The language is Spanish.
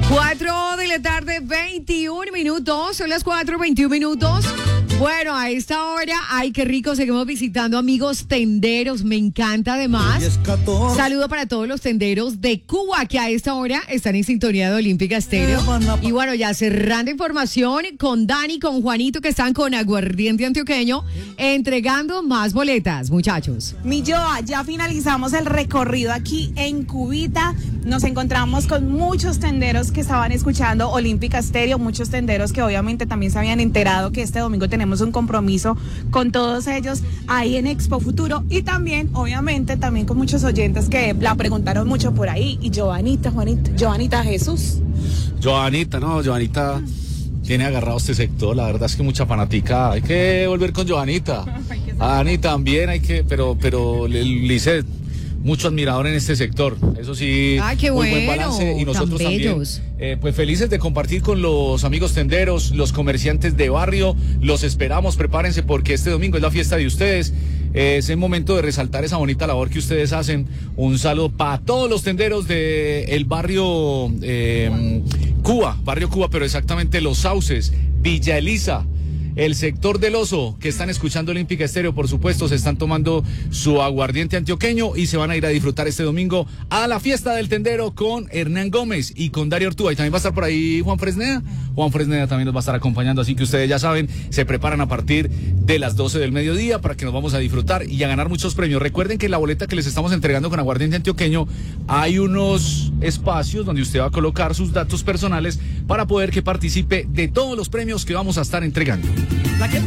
4 de la tarde, 21 minutos. Son las 4:21. Bueno, a esta hora, ay, qué rico, seguimos visitando amigos tenderos, me encanta además. Saludo para todos los tenderos de Cuba que a esta hora están en sintonía de Olímpica Estéreo. Y bueno, ya cerrando información con Dani, con Juanito, que están con Aguardiente Antioqueño, entregando más boletas, muchachos. Mi Joa, ya finalizamos el recorrido aquí en Cubita. Nos encontramos con muchos tenderos que estaban escuchando Olímpica Estéreo, muchos tenderos que obviamente también se habían enterado que este domingo tenemos un compromiso con todos ellos ahí en Expo Futuro, y también, obviamente, también con muchos oyentes que la preguntaron mucho por ahí. Y Joanita Jesús. Joanita tiene agarrado este sector, la verdad es que mucha fanática, hay que volver con Joanita. A Dani también hay que, pero Lisset, mucho admirador en este sector, eso sí. Ah, qué muy buen bueno, balance, y nosotros tan también, bellos. pues felices de compartir con los amigos tenderos, los comerciantes de barrio. Los esperamos, prepárense porque este domingo es la fiesta de ustedes. Es el momento de resaltar esa bonita labor que ustedes hacen. Un saludo para todos los tenderos del barrio Cuba, pero exactamente Los Sauces, Villa Elisa, el sector del Oso, que están escuchando Olímpica Estéreo, por supuesto, se están tomando su aguardiente antioqueño y se van a ir a disfrutar este domingo a la fiesta del tendero con Hernán Gómez y con Darío Ortúa. Y también va a estar por ahí Juan Fresneda. Juan Fresneda también nos va a estar acompañando, así que ustedes ya saben, se preparan a partir de las 12 del mediodía para que nos vamos a disfrutar y a ganar muchos premios. Recuerden que en la boleta que les estamos entregando con aguardiente antioqueño hay unos espacios donde usted va a colocar sus datos personales para poder que participe de todos los premios que vamos a estar entregando. La que te